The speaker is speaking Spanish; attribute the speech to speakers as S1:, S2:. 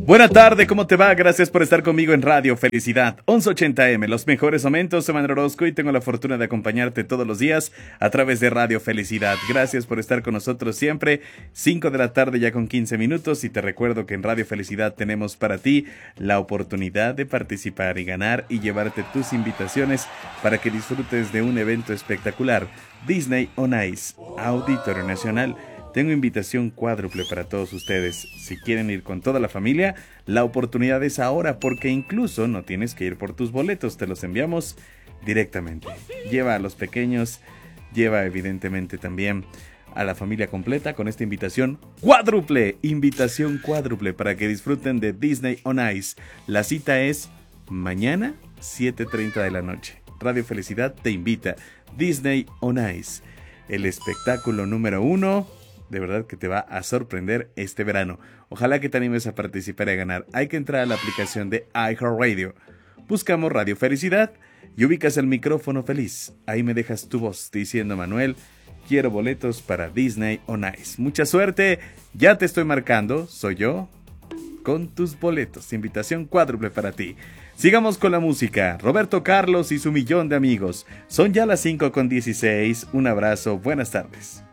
S1: Buena tarde, ¿cómo te va? Gracias por estar conmigo en Radio Felicidad 1180M, los mejores momentos. Soy Manuel Orozco y tengo la fortuna de acompañarte todos los días a través de Radio Felicidad. Gracias por estar con nosotros siempre, 5 de la tarde ya con 15 minutos, y te recuerdo que en Radio Felicidad tenemos para ti la oportunidad de participar y ganar y llevarte tus invitaciones para que disfrutes de un evento espectacular. Disney on Ice, Auditorio Nacional. Tengo invitación cuádruple para todos ustedes. Si quieren ir con toda la familia, la oportunidad es ahora, porque incluso no tienes que ir por tus boletos, te los enviamos directamente. Lleva a los pequeños, lleva evidentemente también a la familia completa con esta invitación cuádruple para que disfruten de Disney on Ice. La cita es mañana 7:30 de la noche. Radio Felicidad te invita. Disney on Ice, el espectáculo número 1. De verdad que te va a sorprender este verano. Ojalá que te animes a participar y a ganar. Hay que entrar a la aplicación de iHeartRadio. Buscamos Radio Felicidad y ubicas el micrófono feliz. Ahí me dejas tu voz diciendo: Manuel, quiero boletos para Disney on Ice. Mucha suerte, ya te estoy marcando, soy yo, con tus boletos. Invitación cuádruple para ti. Sigamos con la música. Roberto Carlos y su millón de amigos. Son ya las 5:16. Un abrazo, buenas tardes.